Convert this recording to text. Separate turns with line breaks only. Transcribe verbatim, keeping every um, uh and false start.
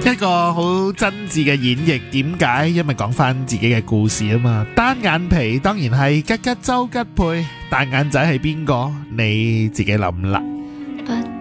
一個好真摯嘅演繹。點解？因為講翻自己嘅故事啊嘛。單眼皮當然係吉吉周吉佩，大眼仔係邊個？你自己諗啦。